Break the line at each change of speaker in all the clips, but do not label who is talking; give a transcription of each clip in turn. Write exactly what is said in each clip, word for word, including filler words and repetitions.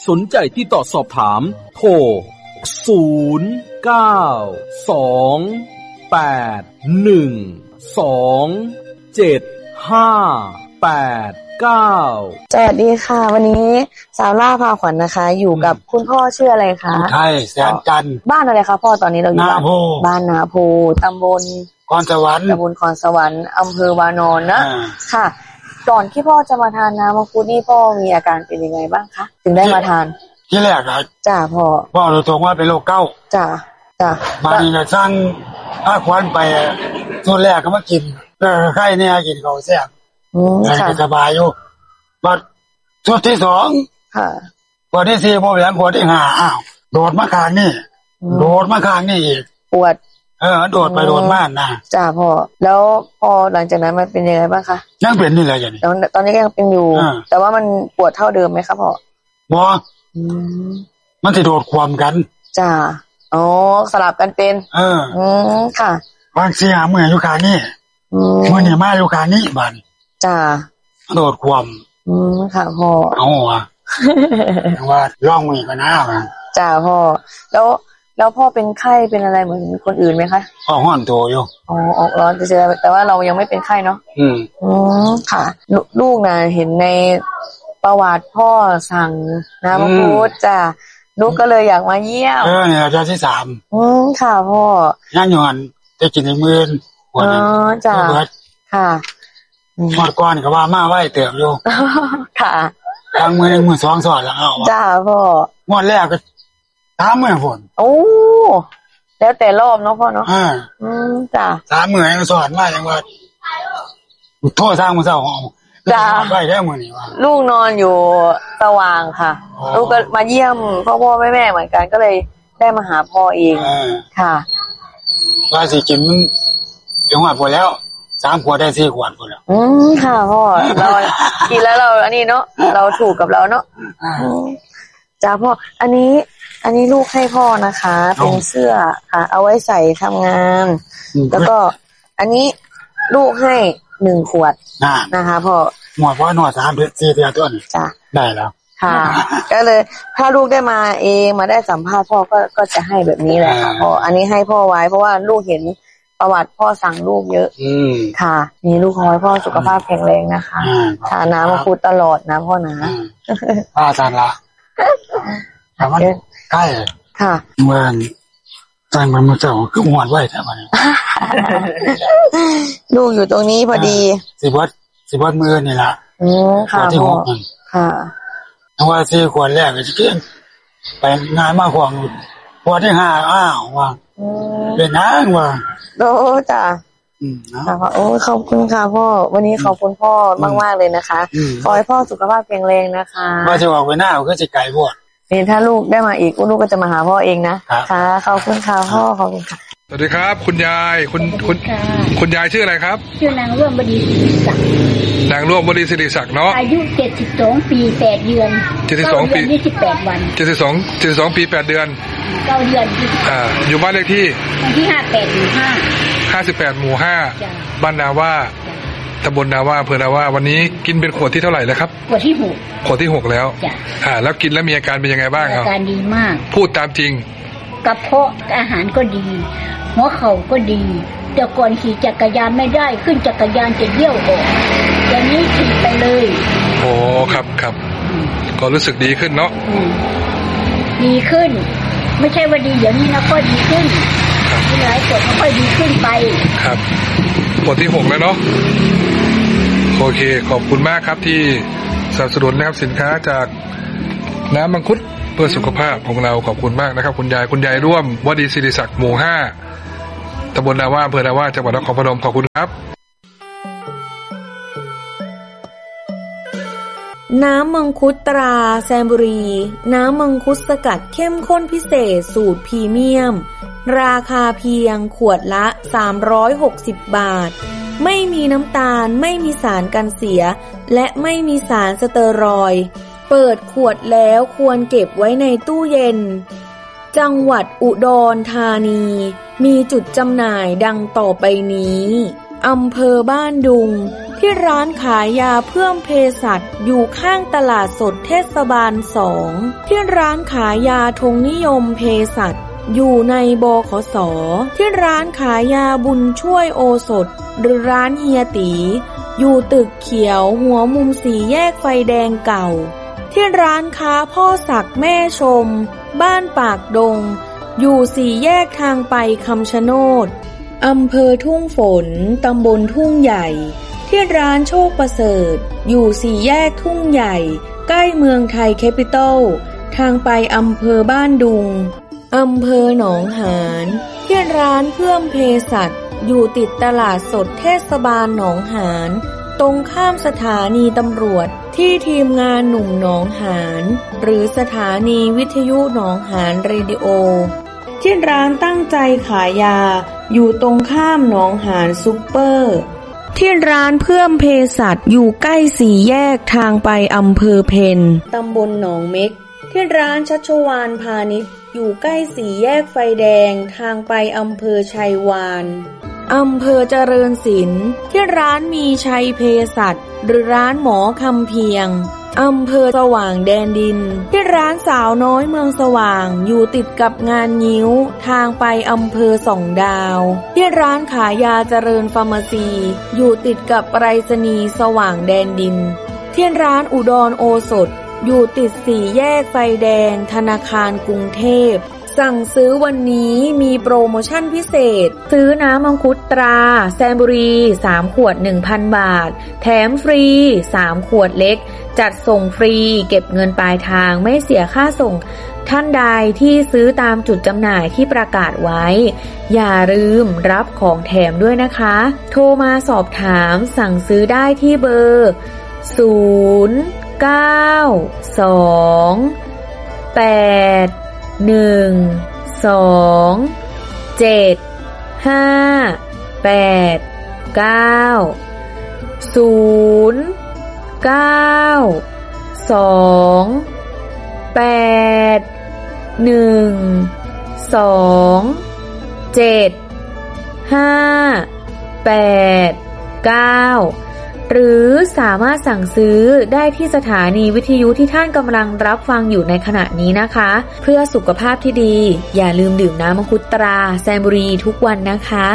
สนใจที่ต่อสอบถามโทรศูนย์ เก้า สอง แปด หนึ่ง สอง เจ็ด ห้า แปด เก้า
สวัสดีค่ะวันนี้สาวล่าพาขวัญ น, นะคะอยู่กับคุณพ่อชื่ออะไรคะ
ไทยแสนจันทร์
บ้านอะไรคะพ่อตอนนี้เราอยู่บ้านนาโพตำบล
คอนสวรรค์
ตำบลคอนสวรรค์อำเภอวานอนนะค่ะก่อนที่พ่อจะมาทานน้ำมังคุดนี่พ่อมีอาการเป็นยังไงบ้างคะถึงได้มาทาน
ที่แรกอะ
จ้าพ่อ
พ่อเราตรงว่าเป็นโรคเก้า
จ้าจ้า
มานี่ก็สร้างอาควันไปตัวแรกก็มากินก็ไข้เนี่ยกินเขาแซ่บ
อืมค่ะ
สบายอยู่บัดชุดที่สอง
ค่ะ
พอที่สี่พอแหวนพอที่ห้าอ้าวโดดมาข้างนี่โดดมาข้างนี่อีก
ปวด
เออโดดไปโดดมานะ
จ้าพ่อแล้วพอหลังจากนั้นมันเป็นยังไงบ้างคะ
ยังเป็นนี่แหละอย่างนี้
ตอนนี้ก็ยังเป็นอยู่แต่ว่ามันปวดเท่าเดิมไหมครับพ่อ
บ่มันจะโดดความกัน
จ้าอ๋อสลับกันเป็น
เออ
อืมค่ะ
บางทีหาเมื่ออยู่ข้างนี่
อืม
เมื่อนี่มาอยู่ข้างนี้บัด
จ้า
โดดความ
อืมค่ะพ่อ
เอาอ่ะว่าร่องมือกันหน้ามา
จ้าพ่อแล้วแล้วพ่อเป็นไข้เป็นอะไรเหมือนคนอื่นไหมคะ
อ๋อห้อนโตอยู่
อ๋อออกร้อนจะแต่ว่าเรายังไม่เป็นไข้เนาะ
อืม
อืมค่ะลูกนะเห็นในประวัติพ่อสั่งน้ำมังคุดจ้าลูกก็เลยอยากมาเยี่ยม
เออเนี่ยอาจารย์ที่สาม
อืมค่ะพ่
อย่างย้อนจะกินในมื้อ
อ๋อจ้าค่ะ
หมดก่อนก็ว่ามาไว้เติบอยู่
ค่ะ
ทางมื้อนึงมื้อสองสอนแล้วเอา
จ้าพ่อ
หมดแรกก็สามมื้อฝน
โอ้แล้วแต่รอบเนาะพ่อเนาะ
อ่า
อืมจ้า
สามมื้อให้สอนมาจังว่าโทษทางมื้อเช้าเอา
จ้า
ไว้ได้มื้อนี้ว่า
ลูกนอนอยู่สว่างค่ะลูกก็มาเยี่ยมพ่อพ่อแม่แม่เหมือนกันก็เลยได้มาหาพ่อเองค่ะ
ว่าสิกินมันจังหวัดพอแล้วสามขวดได้สี่ขวดพอแล้ว
อืมค่ะพ่อเรากินแล้วเราอันนี้เนาะเราถูกกับเราเนาะจ้าพ่ออันนี้อันนี้ลูกให้พ่อนะคะเป็นเสื้อค่ะเอาไว้ใส่ทำงานแล้วก็อันนี้ลูกให้หนึ่งขวดนะคะพ่อ
หมดว่าหนวดสามเดือนสี่เดือนต้น
จ้ะ
ได้แล้ว
ค่ะก็เลยถ้าลูกได้มาเองมาได้สัมภาษณ์พ่อก็ก็จะให้แบบนี้แหละค่ะพ่ออันนี้ให้พ่อไว้เพราะว่าลูกเห็นประวัติพ่อสั่งลูกเยอะค่ะมีลูกขอให้พ่อสุขภาพแข็งแรงนะคะทานน้ำมังคุดตลอดนะพ่อนะ
อาจารย์ละแต่ว่าใกล้
ค่ะ
เมื่อจังมันมาเจ้าก็หวานไว้แถวนี้
ลูกอยู่ตรงนี้พอดี
สิบวัดสิบวัดมือนี่แหละ
อืมค่ะ
ที่หก
ค่ะ
เพราะว่าสี่ขวดแรกจะเกี่ยงไปงานมากกว่าขวดที่ห้าอ้าวว่าเป็นนางว่า
โอ้จ้ะค่ะโอ้ขอบคุณค่ะพ่อวันนี้ขอบคุณพ่อมากๆเลยนะคะขอให้พ่อสุขภาพแข็งแรงนะคะ
ว่าจะออกไปหน้าก็จะไกลพวก
นี่ถ้าลูกได้มาอีกลูกก็จะมาหาพ่อเองนะค่ะขอบคุณค่ะพ่อขอบคุณค่ะ
สวัสดีครับคุณยายคุณคุณคุณยายชื่ออะไรครับ
ชื่อนางร่วมบดีสิริศักดิ์
นางร่วมบดีสิริศักดิ์เนาะ
อายุเจ็ดสิบสองปีแปดเดือน
เจ็ดสิบสองปี
ยี่สิบแปดวัน
เจ็ดสิบสองเจ็ดสิบสองปีแปดเดือน
เก้าเดือน
อ่าอยู่บ้านเลขที่
บ้านที่ห้าแปดหมู่ห้า
ห้าสิบแปดหมู่ห้าบ้านนาว่าตำบลนาว่าอำเภอนาว่าวันนี้กินเป็นขวดที่เท่าไหร่แล้วครับ
ขวดที่หก
ขวดที่หกแล้วอ่าแล้วกินแล้วมีอาการเป็นยังไงบ้างครับ
อาการดีมาก
พูดตามจริง
กระเพาะอาหารก็ดีหัวเข่าก็ดีแต่ก่อนขี่จักรยานไม่ได้ขึ้นจักรยานจะเยี่ยวออกอย่างนี้ขี่ไปเลย
โอ้ครับครับก็รู้สึกดีขึ้นเนาะ
ดีขึ้นไม่ใช่ว่าดีเดี๋ยวนี้นะก็ดีขึ้นที่หลายขวดมันค่อยดีขึ้นไป
ครับขวดที่หกแล้วเนาะโอเคขอบคุณมากครับที่สนับสนุนนะครับสินค้าจากน้ำมังคุดเพื่อสุขภาพของเราขอบคุณมากนะครับคุณยายคุณยายร่วมวดีศิริศักดิ์หมู่ห้าตำบลนาว่าอำเภอนาว่าจังหวัดนครพนมขอบคุณครับ
น้ำมังคุดตราแซมบุรีน้ำมังคุดสกัดเข้มข้นพิเศษสูตรพรีเมียมราคาเพียงขวดละสามร้อยหกสิบบาทไม่มีน้ำตาลไม่มีสารกันเสียและไม่มีสารสเตอรอยด์เปิดขวดแล้วควรเก็บไว้ในตู้เย็นจังหวัดอุดรธานีมีจุดจำหน่ายดังต่อไปนี้อำเภอบ้านดุงเทที่ร้านขายยาเพิ่มเภสัชอยู่ข้างตลาดสดเทศบาลสองที่ร้านขายยาธงนิยมเภสัชอยู่ในบขส.ที่ร้านขายยาบุญช่วยโอสถหรือร้านเฮียตีอยู่ตึกเขียวหัวมุมสี่แยกไฟแดงเก่าที่ร้านค้าพ่อศักดิ์แม่ชมบ้านปากดงอยู่สี่แยกทางไปคำชะโนดอำเภอทุ่งฝนตำบลทุ่งใหญ่ที่ร้านโชคประเสริฐอยู่สี่แยกทุ่งใหญ่ใกล้เมืองไทยแคปิตอลทางไปอำเภอบ้านดุงอำเภอหนองหานที่ร้านเพื่อมเภสัชอยู่ติดตลาดสดเทศบาลหนองหานตรงข้ามสถานีตำรวจที่ทีมงานหนุ่มหนองหานหรือสถานีวิทยุหนองหานเรดิโอที่ร้านตั้งใจขายยาอยู่ตรงข้ามหนองหานซุปเปอร์ที่ร้านเพื่อมเภสัชอยู่ใกล้สี่แยกทางไปอำเภอเพนตำบลหนองเม็กที่ร้านชัชวาลพาณิชย์อยู่ใกล้สี่แยกไฟแดงทางไปอำเภอชัยวานอำเภอเจริญศิลป์ที่ร้านมีชัยเภสัชหรือร้านหมอคำเพียงอำเภอสว่างแดนดินที่ร้านสาวน้อยเมืองสว่างอยู่ติดกับงานงิ้วทางไปอำเภอสองดาวที่ร้านขายยาเจริญฟาร์มาซีอยู่ติดกับไปรษณีย์สว่างแดนดินที่ร้านอุดรโอสถอยู่ติดสี่แยกไฟแดงธนาคารกรุงเทพสั่งซื้อวันนี้มีโปรโมชั่นพิเศษซื้อน้ำมังคุดตราแซมบุรีสามขวด หนึ่งพัน บาทแถมฟรีสามขวดเล็กจัดส่งฟรีเก็บเงินปลายทางไม่เสียค่าส่งท่านใดที่ซื้อตามจุดจำหน่ายที่ประกาศไว้อย่าลืมรับของแถมด้วยนะคะโทรมาสอบถามสั่งซื้อได้ที่เบอร์ศูนย์ เก้า สอง แปด หนึ่ง สอง เจ็ด ห้า แปด เก้า ศูนย์ เก้า สอง แปด หนึ่ง สอง เจ็ด ห้า แปด เก้าหรือสามารถสั่งซื้อได้ที่สถานีวิทยุที่ท่านกำลังรับฟังอยู่ในขณะนี้นะคะเพื่อสุขภาพที่ดีอย่าลืมดื่มน้ำมังคุดตราแซมบุรีทุกวันนะคะ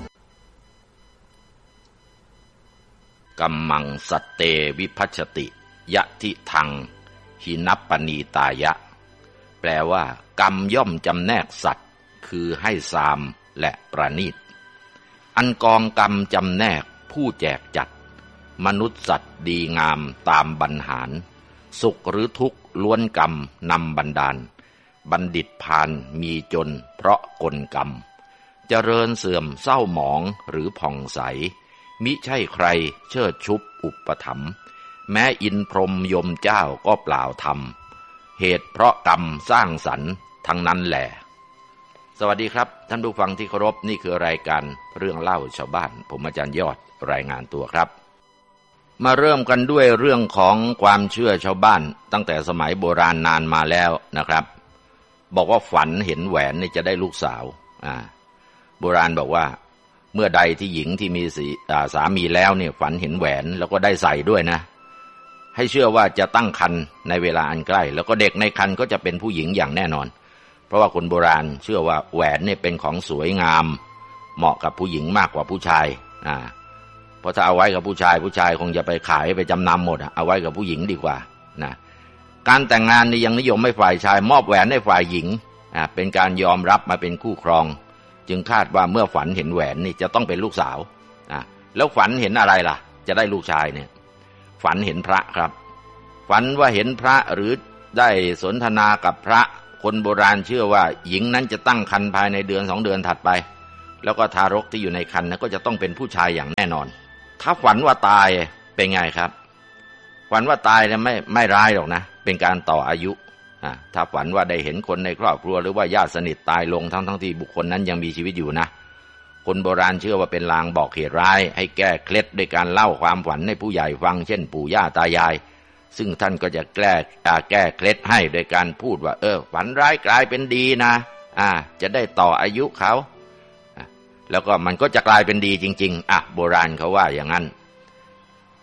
กัมมังสัตเตวิภัชชติยะทิทังหินัปปณีตายะแปลว่ากรรมย่อมจำแนกสัตว์คือให้สามและประณีตอันกองกรรมจำแนกผู้แจกจัดมนุษย์สัตว์ดีงามตามบรรหารสุขหรือทุกข์ล้วนกรรมนำบันดาลบัณฑิตพาลมีจนเพราะกลกรรมเจริญเสื่อมเศร้าหมองหรือผ่องใสมิใช่ใครเชิดชุบอุปถัมภ์แม้อินพรหมยมเจ้าก็เปล่าทำเหตุเพราะกรรมสร้างสรรค์ทั้งนั้นแหละสวัสดีครับท่านผู้ฟังที่เคารพนี่คือรายการเรื่องเล่าชาวบ้านผมอาจารย์ยอดรายงานตัวครับมาเริ่มกันด้วยเรื่องของความเชื่อชาวบ้านตั้งแต่สมัยโบราณนานมาแล้วนะครับบอกว่าฝันเห็นแหวนนี่จะได้ลูกสาวอ่าโบราณบอกว่าเมื่อใดที่หญิงที่มีสามีแล้วเนี่ยฝันเห็นแหวนแล้วก็ได้ใส่ด้วยนะให้เชื่อว่าจะตั้งครรภ์ในเวลาอันใกล้แล้วก็เด็กในครรภ์ก็จะเป็นผู้หญิงอย่างแน่นอนเพราะว่าคนโบราณเชื่อว่าแหวนเนี่ยเป็นของสวยงามเหมาะกับผู้หญิงมากกว่าผู้ชายอ่าเพราะถ้าเอาไว้กับผู้ชายผู้ชายคงจะไปขายไปจำนำหมดเอาไว้กับผู้หญิงดีกว่านะการแต่งงานนี่ยังนิยมให้ฝ่ายชายมอบแหวนให้ฝ่ายหญิงอ่าเป็นการยอมรับมาเป็นคู่ครองจึงคาดว่าเมื่อฝันเห็นแหวนนี่จะต้องเป็นลูกสาวอ่าแล้วฝันเห็นอะไรล่ะจะได้ลูกชายเนี่ยฝันเห็นพระครับฝันว่าเห็นพระหรือได้สนทนากับพระคนโบราณเชื่อว่าหญิงนั้นจะตั้งครรภ์ภายในเดือนสองเดือนถัดไปแล้วก็ทารกที่อยู่ในครรภ์นั้นก็จะต้องเป็นผู้ชายอย่างแน่นอนถ้าฝันว่าตายเป็นไงครับฝันว่าตายเนี่ยไม่ไม่ร้ายหรอกนะเป็นการต่ออายุอ่าถ้าฝันว่าได้เห็นคนในครอบครัวหรือว่าญาติสนิทตายลงทั้งทั้งที่บุคคลนั้นยังมีชีวิตอยู่นะคนโบราณเชื่อว่าเป็นลางบอกเหตุร้ายให้แก้เคล็ดด้วยการเล่าความฝันให้ผู้ใหญ่ฟังเช่นปู่ย่าตายายซึ่งท่านก็จะแก้แก้เคล็ดให้โดยการพูดว่าเออฝันร้ายกลายเป็นดีนะอ่าจะได้ต่ออายุเขาแล้วก็มันก็จะกลายเป็นดีจริงๆอ่ะโบราณเขาว่าอย่างนั้น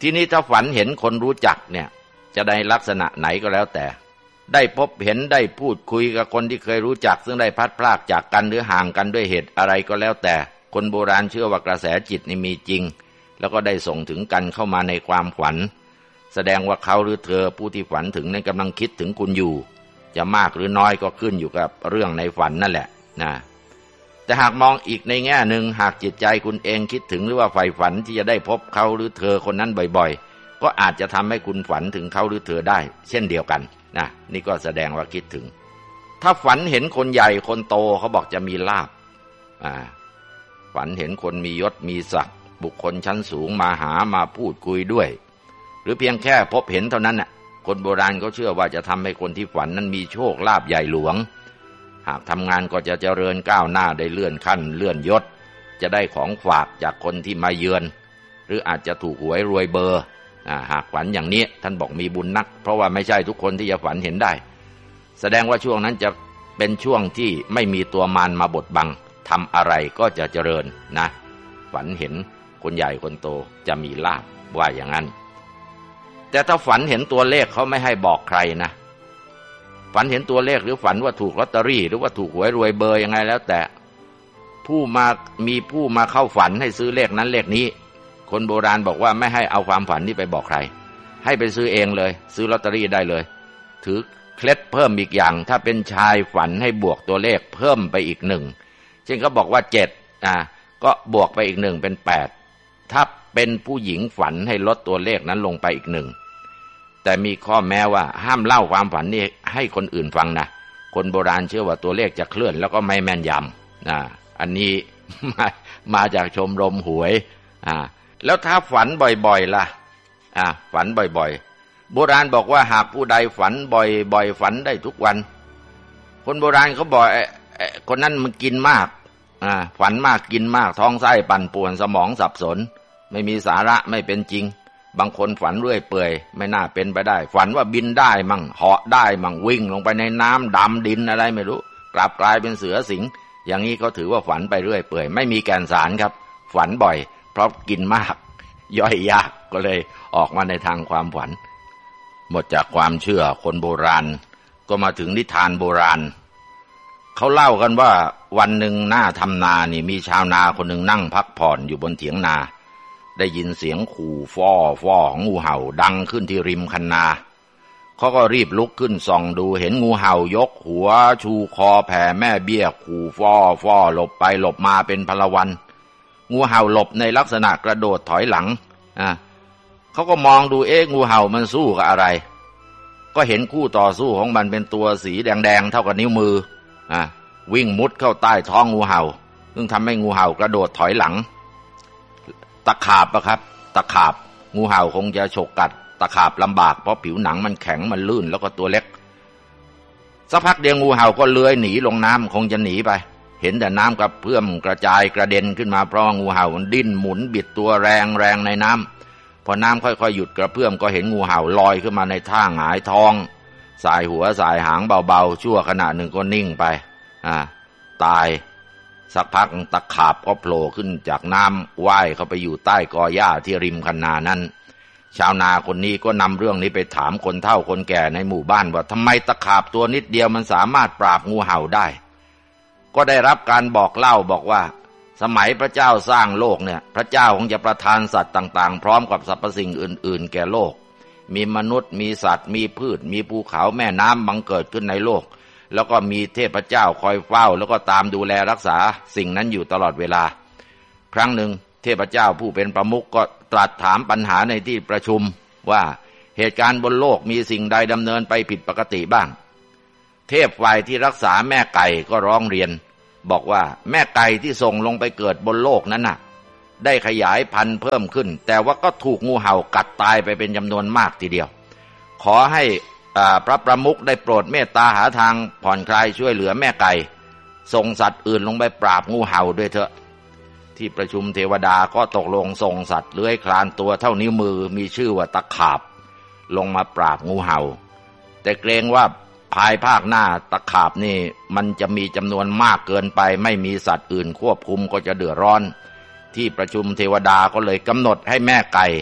ทีนี้ถ้าฝันเห็นคนรู้จักเนี่ยจะในลักษณะไหนก็แล้วแต่ได้พบเห็นได้พูดคุยกับคนที่เคยรู้จักซึ่งได้พลัดพรากจากกันหรือห่างกันด้วยเหตุอะไรก็แล้วแต่คนโบราณเชื่อว่ากระแสจิตนี่มีจริงแล้วก็ได้ส่งถึงกันเข้ามาในความฝันแสดงว่าเขาหรือเธอผู้ที่ฝันถึงนั้นกำลังคิดถึงคุณอยู่จะมากหรือน้อยก็ขึ้นอยู่กับเรื่องในฝันนั่นแหละนะแต่หากมองอีกในแง่หนึ่งหากจิตใจคุณเองคิดถึงหรือว่าใฝ่ฝันที่จะได้พบเขาหรือเธอคนนั้นบ่อยๆก็อาจจะทำให้คุณฝันถึงเขาหรือเธอได้เช่นเดียวกันนะนี่ก็แสดงว่าคิดถึงถ้าฝันเห็นคนใหญ่คนโตเขาบอกจะมีลาภอ่าฝันเห็นคนมียศมีศักดิ์บุคคลชั้นสูงมาหามาพูดคุยด้วยหรือเพียงแค่พบเห็นเท่านั้นน่ะคนโบราณเขาเชื่อว่าจะทำให้คนที่ฝันนั้นมีโชคลาภใหญ่หลวงหากทำงานก็จะเจริญก้าวหน้าได้เลื่อนขั้นเลื่อนยศจะได้ของฝากจากคนที่มาเยือนหรืออาจจะถูกหวยรวยเบอร์หากฝันอย่างนี้ท่านบอกมีบุญนักเพราะว่าไม่ใช่ทุกคนที่จะฝันเห็นได้แสดงว่าช่วงนั้นจะเป็นช่วงที่ไม่มีตัวมารมาบดบังทำอะไรก็จะเจริญนะฝันเห็นคนใหญ่คนโตจะมีลาภว่าอย่างนั้นแต่ถ้าฝันเห็นตัวเลขเขาไม่ให้บอกใครนะฝันเห็นตัวเลขหรือฝันว่าถูกลอตเตอรี่หรือว่าถูกหวยรวยเบอร์ยังไงแล้วแต่ผู้มามีผู้มาเข้าฝันให้ซื้อเลขนั้นเลขนี้คนโบราณบอกว่าไม่ให้เอาความฝันนี้ไปบอกใครให้ไปซื้อเองเลยซื้อลอตเตอรี่ได้เลยถือเคล็ดเพิ่มอีกอย่างถ้าเป็นชายฝันให้บวกตัวเลขเพิ่มไปอีกหนึ่งเช่นเขาบอกว่าเจ็ดอ่าก็บวกไปอีกหนึ่งเป็นแปดถ้าเป็นผู้หญิงฝันให้ลดตัวเลขนั้นลงไปอีกหนึ่งแต่มีข้อแม้ว่าห้ามเล่าความฝันนี้ให้คนอื่นฟังนะคนโบราณเชื่อว่าตัวเลขจะเคลื่อนแล้วก็ไม่แม่นยำนะอันนี้ มามาจากชมรมหวยอ่าแล้วถ้าฝันบ่อยๆล่ะอ่าฝันบ่อยๆโบราณบอกว่าหากผู้ใดฝันบ่อยๆฝันได้ทุกวันคนโบราณเขาบอกไอ้ไอ้คนนั้นมันกินมากอ่าฝันมากกินมากท้องไส้ปั่นป่วนสมองสับสนไม่มีสาระไม่เป็นจริงบางคนฝันเรื่อยเปื่อยไม่น่าเป็นไปได้ฝันว่าบินได้มั่งเหาะได้มั่งวิ่งลงไปในน้ำดำดินอะไรไม่รู้กลับกลายเป็นเสือสิงอย่างนี้เขาถือว่าฝันไปเรื่อยเปื่อยไม่มีแก่นสารครับฝันบ่อยเพราะกินมากย่อยยากก็เลยออกมาในทางความฝันหมดจากความเชื่อคนโบราณก็มาถึงนิทานโบราณเขาเล่ากันว่าวันหนึ่งหน้าทำนานี่มีชาวนาคนหนึ่งนั่งพักผ่อนอยู่บนเถียงนาได้ยินเสียงขู่ฟ้อฟ้อของงูเห่าดังขึ้นที่ริมคันนาเขาก็รีบลุกขึ้นส่องดูเห็นงูเห่ายกหัวชูคอแผ่แม่เบี้ยขู่ฟ้อฟ้อหลบไปหลบมาเป็นพลวันงูเห่าหลบในลักษณะกระโดดถอยหลังอ่ะเขาก็มองดูเอ๊ะงูเห่ามันสู้กับอะไรก็เห็นคู่ต่อสู้ของมันเป็นตัวสีแดงๆเท่ากับนิ้วมืออ่ะวิ่งมุดเข้าใต้ท้องงูเห่าซึ่งทำให้งูเห่ากระโดดถอยหลังตะขาบอะครับตะขาบงูเห่าคงจะฉกกัดตะขาบลำบากเพราะผิวหนังมันแข็งมันลื่นแล้วก็ตัวเล็กสักพักเดียวงูเห่าก็เลื้อยหนีลงน้ำคงจะหนีไปเห็นแต่น้ำกระเพื่อมกระจายกระเด็นขึ้นมาเพราะงูเห่ามันดิ้นหมุนบิดตัวแรงแรงในน้ำพอน้ำค่อยๆหยุดกระเพื่อมก็เห็นงูเห่าลอยขึ้นมาในท่าหงายท้องสายหัวสายหางเบาๆชั่วขณะหนึ่งก็นิ่งไปอ่าตายสักพักตะขาบก็โผล่ขึ้นจากน้ำว่ายเข้าไปอยู่ใต้กอหญ้าที่ริมคันนานั้นชาวนาคนนี้ก็นำเรื่องนี้ไปถามคนเฒ่าคนแก่ในหมู่บ้านว่าทำไมตะขาบตัวนิดเดียวมันสามารถปราบงูเห่าได้ก็ได้รับการบอกเล่าบอกว่าสมัยพระเจ้าสร้างโลกเนี่ยพระเจ้าคงจะประทานสัตว์ต่างๆพร้อมกับสรรพสิ่งอื่นๆแก่โลกมีมนุษย์มีสัตว์มีพืชมีภูเขาแม่น้ำบังเกิดขึ้นในโลกแล้วก็มีเทพเจ้าคอยเฝ้าแล้วก็ตามดูแลรักษาสิ่งนั้นอยู่ตลอดเวลาครั้งหนึ่งเทพเจ้าผู้เป็นประมุขก็ตรัสถามปัญหาในที่ประชุมว่าเหตุการณ์บนโลกมีสิ่งใดดำเนินไปผิดปกติบ้างเทพฝ่ายที่รักษาแม่ไก่ก็ร้องเรียนบอกว่าแม่ไก่ที่ส่งลงไปเกิดบนโลกนั้นน่ะได้ขยายพันธุ์เพิ่มขึ้นแต่ว่าก็ถูกงูเห่ากัดตายไปเป็นจำนวนมากทีเดียวขอให้พระประมุขได้โปรดเมตตาหาทางผ่อนคลายช่วยเหลือแม่ไก่ส่งสัตว์อื่นลงไปปราบงูเห่าด้วยเถอะที่ประชุมเทวดาก็ตกลงส่งสัตว์เลื้อยคลานตัวเท่านิ้วมือมีชื่อว่าตะขาบลงมาปราบงูเห่าแต่เกรงว่าภายภาคหน้าตะขาบนี่มันจะมีจำนวนมากเกินไปไม่มีสัตว์อื่นควบคุมก็จะเดือดร้อนที่ประชุมเทวดาก็เลยกำหนดให้แม่ไก่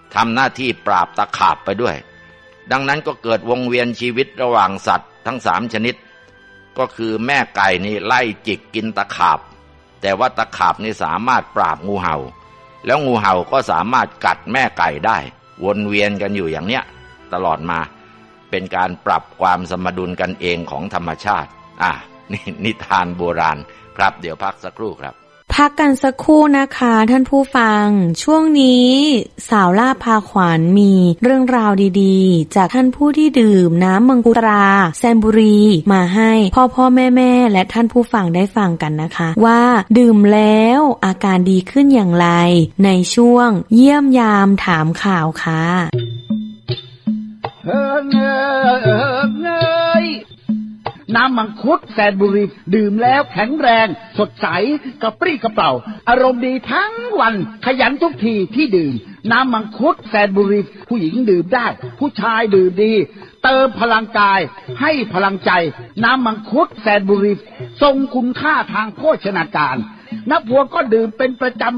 ทำหน้าที่ปราบตะขาบไปด้วยดังนั้นก็เกิดวงเวียนชีวิตระหว่างสัตว์ทั้งสามชนิดก็คือแม่ไก่นี่ไล่จิกกินตะขาบแต่ว่าตะขาบนี่สามารถปราบงูเห่าแล้วงูเห่าก็สามารถกัดแม่ไก่ได้วนเวียนกันอยู่อย่างเนี้ยตลอดมาเป็นการปรับความสมดุลกันเองของธรรมชาติอ่ะนี่นิทานโบราณครับเดี๋ยวพักสักครู่ครับ
พักกันสักครู่นะคะท่านผู้ฟังช่วงนี้สาวล่าพาขวัญมีเรื่องราวดีๆจากท่านผู้ที่ดื่มน้ำมังคุดตราแซมบุรีมาให้พ่อพ่อแม่แม่และท่านผู้ฟังได้ฟังกันนะคะว่าดื่มแล้วอาการดีขึ้นอย่างไรในช่วงเยี่ยมยามถามข่าวค่ะ
เฮ้ยเฮ้ยน้ำมังคุดแซนบุรีดื่มแล้วแข็งแรงสดใสกระปรี้กระเปร่าอารมณ์ดีทั้งวันขยันทุกทีที่ดื่มน้ำมังคุดแซนบุรีผู้หญิงดื่มได้ผู้ชายดื่มดีเติมพลังกายให้พลังใจน้ำมังคุดแซนบุรีทรงคุณค่าทางโภชนาการนักบัวก็ดื่มเป็นประจำ